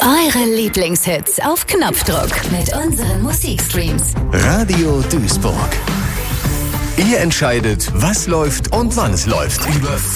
Eure Lieblingshits auf Knopfdruck mit unseren Musikstreams. Radio Duisburg. Ihr entscheidet, was läuft und wann es läuft. Über